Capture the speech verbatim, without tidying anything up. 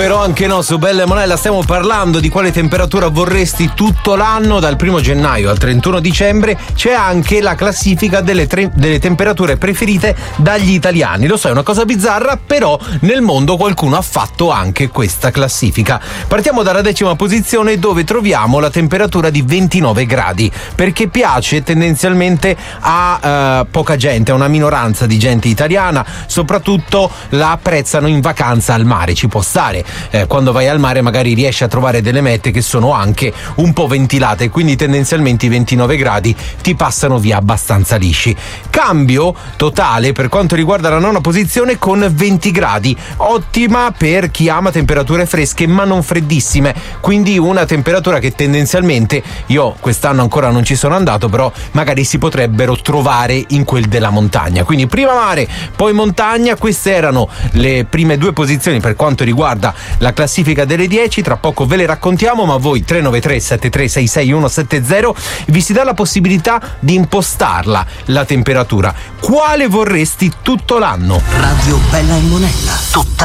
Però anche no, su Bella e Monella stiamo parlando di quale temperatura vorresti tutto l'anno. Dal primo gennaio al trentuno dicembre c'è anche la classifica delle, tre, delle temperature preferite dagli italiani. Lo so, è una cosa bizzarra, però nel mondo qualcuno ha fatto anche questa classifica. Partiamo dalla decima posizione, dove troviamo la temperatura di ventinove gradi, perché piace tendenzialmente a uh, poca gente, a una minoranza di gente italiana. Soprattutto la apprezzano in vacanza al mare, ci può stare. Eh, quando vai al mare magari riesci a trovare delle mete che sono anche un po' ventilate, quindi tendenzialmente i ventinove gradi ti passano via abbastanza lisci. Cambio totale per quanto riguarda la nona posizione con venti gradi, ottima per chi ama temperature fresche ma non freddissime, quindi una temperatura che tendenzialmente, io quest'anno ancora non ci sono andato, però magari si potrebbero trovare in quel della montagna. Quindi prima mare, poi montagna. Queste erano le prime due posizioni per quanto riguarda la classifica delle dieci. Tra poco ve le raccontiamo, ma voi tre nove tre sette tre sei sei uno sette zero vi si dà la possibilità di impostarla la temperatura. Quale vorresti tutto l'anno? Radio Bella e Monella, tutta